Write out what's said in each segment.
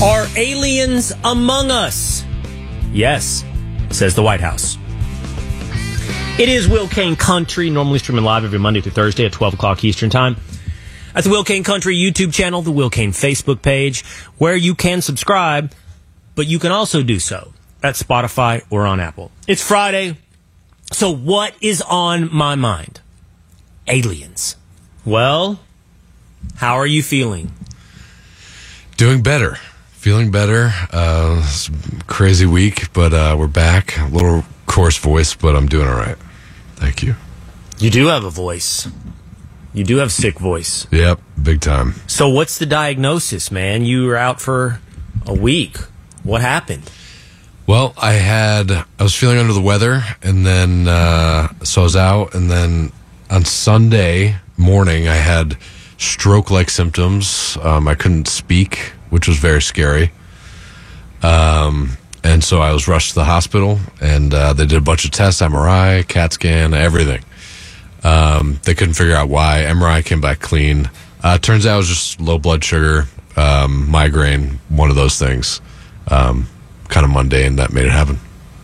Are aliens among us? Yes, says the White House. It is Will Kane Country, normally streaming live every Monday through Thursday at 12 o'clock Eastern Time. At the Will Kane Country YouTube channel, the Will Kane Facebook page, where you can subscribe, but you can also do so at Spotify or on Apple. It's Friday, so what is on my mind? Aliens. Well, how are you feeling? Doing better. Feeling better. It's a crazy week, but we're back. A little coarse voice, but I'm doing all right. Thank you. You do have a voice. You do have sick voice. Yep, big time. So what's the diagnosis, man? You were out for a week. What happened? Well, I was feeling under the weather, and then so I was out, and then on Sunday morning I had stroke-like symptoms. I couldn't speak, which was very scary. And so I was rushed to the hospital, and they did a bunch of tests, MRI, CAT scan, everything. They couldn't figure out why. MRI came back clean. Turns out it was just low blood sugar, migraine, one of those things. Kind of mundane, that made it happen.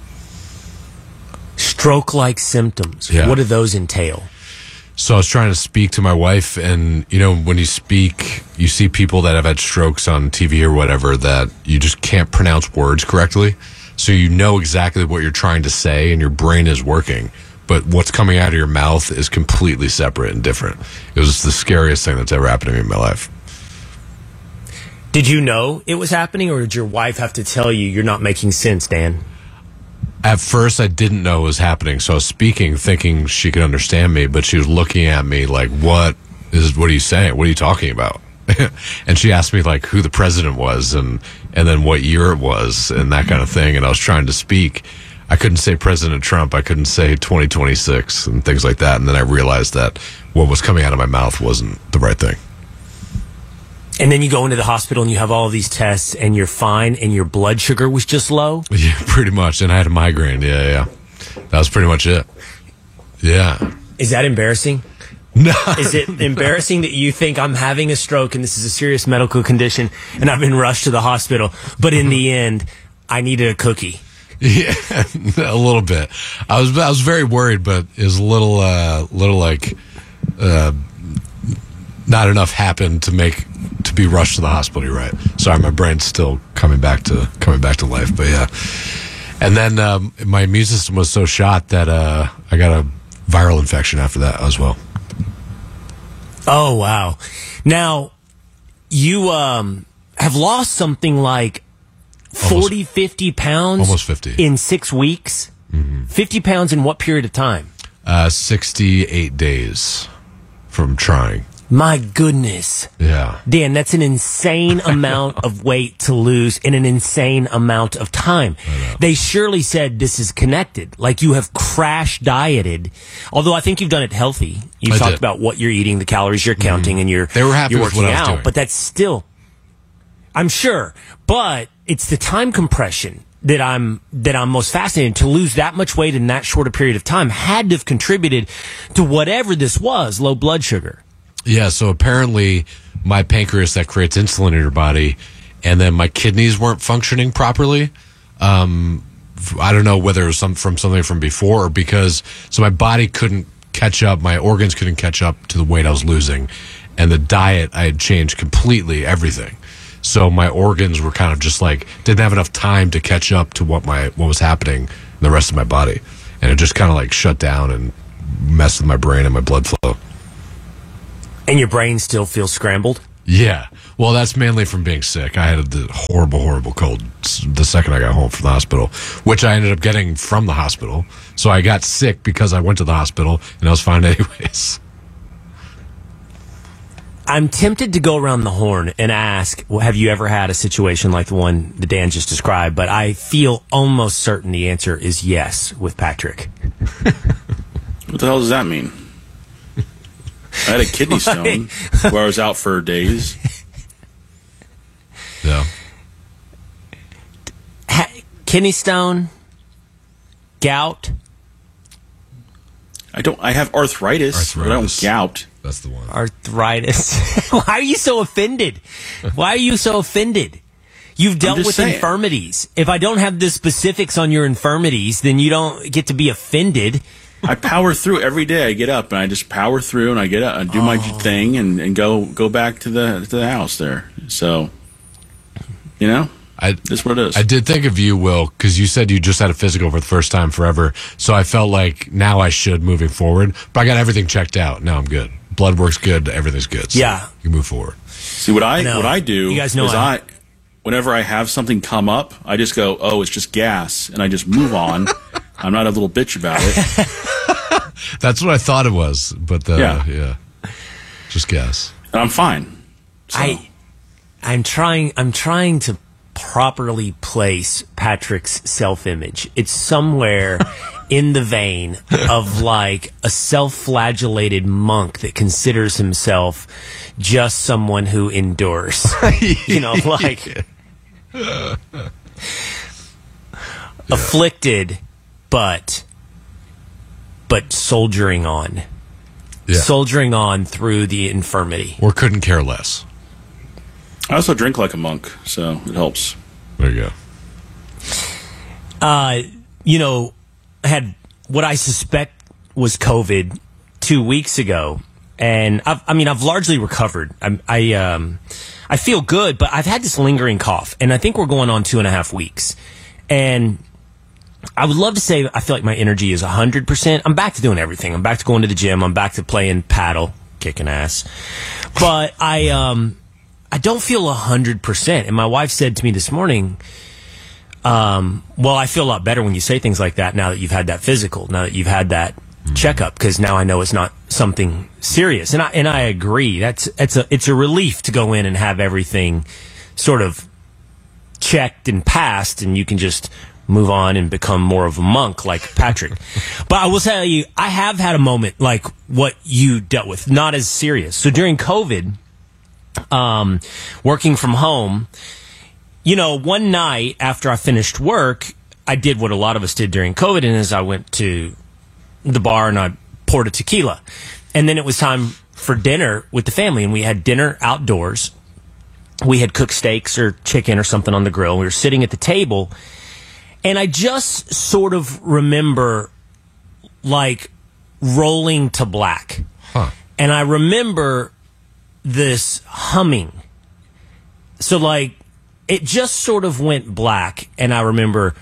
Stroke-like symptoms. Yeah. What do those entail? So I was trying to speak to my wife, and, you know, when you speak, you see people that have had strokes on TV or whatever that you just can't pronounce words correctly. So you know exactly what you're trying to say, and your brain is working. But what's coming out of your mouth is completely separate and different. It was the scariest thing that's ever happened to me in my life. Did you know it was happening, or did your wife have to tell you you're not making sense, Dan? At first, I didn't know it was happening, so I was speaking, thinking she could understand me, but she was looking at me like, what are you saying? What are you talking about? And she asked me, like, who the president was and then what year it was and that kind of thing, and I was trying to speak. I couldn't say President Trump. I couldn't say 2026 and things like that, and then I realized that what was coming out of my mouth wasn't the right thing. And then you go into the hospital and you have all of these tests and you're fine and your blood sugar was just low? Yeah, pretty much. And I had a migraine. Yeah. That was pretty much it. Yeah. Is that embarrassing? No. Is it embarrassing that you think I'm having a stroke and this is a serious medical condition and I've been rushed to the hospital, but in the end, I needed a cookie? Yeah, a little bit. I was very worried, but it was a little like not enough happened to be rushed to the hospital. You're right. Sorry, my brain's still coming back to life. But yeah, and then my immune system was so shot that I got a viral infection after that as well. Oh wow! Now you have lost something like 40, 50 pounds, almost 50 in 6 weeks. Mm-hmm. 50 pounds in what period of time? 68 days from trying. My goodness. Yeah. Dan, that's an insane amount of weight to lose in an insane amount of time. They surely said this is connected. Like you have crash dieted. Although I think you've done it healthy. You've talked about what you're eating, the calories you're counting, and they were happy you're with working what I was out. doing. But that's still, I'm sure. But it's the time compression that I'm most fascinated. To lose that much weight in that short a period of time had to have contributed to whatever this was, low blood sugar. Yeah, so apparently my pancreas that creates insulin in your body, and then my kidneys weren't functioning properly. I don't know whether it was something from before or because, so my body couldn't catch up, my organs couldn't catch up to the weight I was losing, and the diet, I had changed completely everything. So my organs were kind of just like, didn't have enough time to catch up to what was happening in the rest of my body. And it just kind of like shut down and messed with my brain and my blood flow. And your brain still feels scrambled? Yeah. Well, that's mainly from being sick. I had a horrible cold the second I got home from the hospital, which I ended up getting from the hospital. So I got sick because I went to the hospital, and I was fine anyways. I'm tempted to go around the horn and ask, have you ever had a situation like the one that Dan just described? But I feel almost certain the answer is yes with Patrick. What the hell does that mean? I had a kidney stone where I was out for days. Yeah. Kidney stone, gout. I have arthritis. But I don't gout. That's the one. Arthritis. Why are you so offended? Why are you so offended? You've dealt just with saying. infirmities. If I don't have the specifics on your infirmities, then you don't get to be offended. I power through every day. I get up and I just power through, and I get up and do my thing and go back to the house there. So, that's what it is. I did think of you, Will, because you said you just had a physical for the first time forever. So I felt like now I should moving forward. But I got everything checked out. Now I'm good. Blood works good. Everything's good. So Yeah. you move forward. See what I do. You guys know is whenever I have something come up, I just go, oh, it's just gas, and I just move on. I'm not a little bitch about it. That's what I thought it was, but Yeah. Just guess. And I'm fine. So. I'm trying to properly place Patrick's self-image. It's somewhere in the vein of like a self-flagellated monk that considers himself just someone who endures. Like afflicted, but soldiering on. Yeah. Soldiering on through the infirmity. Or couldn't care less. I also drink like a monk, so it helps. There you go. I had what I suspect was COVID 2 weeks ago, and I've largely recovered. I feel good, but I've had this lingering cough, and I think we're going on 2.5 weeks. And I would love to say I feel like my energy is 100%. I'm back to doing everything. I'm back to going to the gym. I'm back to playing paddle, kicking ass. But I don't feel 100%. And my wife said to me this morning, well, I feel a lot better when you say things like that now that you've had that physical, now that you've had that checkup, because now I know it's not something serious. And I agree. It's a relief to go in and have everything sort of checked and passed, and you can just move on and become more of a monk like Patrick. But I will tell you, I have had a moment like what you dealt with, not as serious. So during COVID, working from home, one night after I finished work, I did what a lot of us did during COVID, and is I went to the bar and I poured a tequila. And then it was time for dinner with the family, and we had dinner outdoors. We had cooked steaks or chicken or something on the grill. We were sitting at the table, and I just sort of remember like rolling to black. Huh. And I remember this humming. So like it just sort of went black, and I remember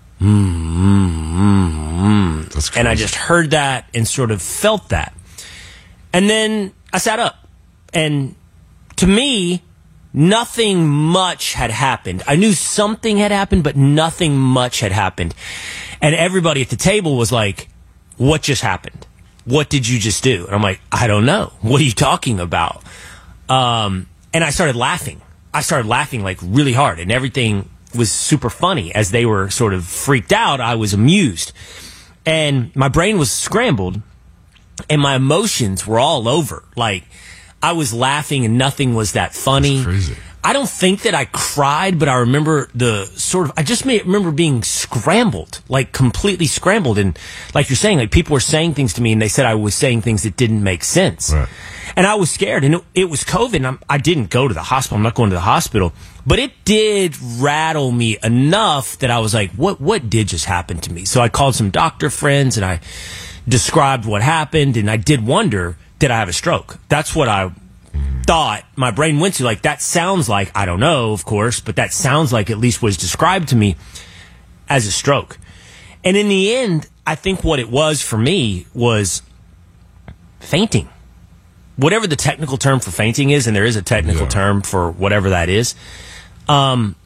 That's crazy. and I just heard that and sort of felt that. And then I sat up, and to me, nothing much had happened. I knew something had happened, but nothing much had happened. And everybody at the table was like, what just happened? What did you just do? And I'm like, I don't know. What are you talking about? And I started laughing. I started laughing like really hard, and everything was super funny. As they were sort of freaked out, I was amused. And my brain was scrambled, and my emotions were all over. Like, I was laughing and nothing was that funny. That's crazy. I don't think that I cried, but I remember I just remember being scrambled, like completely scrambled. And like you're saying, like people were saying things to me, and they said I was saying things that didn't make sense. Right. And I was scared, and it was COVID, and I didn't go to the hospital. I'm not going to the hospital, but it did rattle me enough that I was like, what did just happen to me? So I called some doctor friends, and I described what happened, and I did wonder, did I have a stroke? That's what I thought my brain went to. Like, that sounds like, I don't know, of course, but that sounds like at least was described to me as a stroke. And in the end, I think what it was for me was fainting. Whatever the technical term for fainting is, and there is a technical term for whatever that is,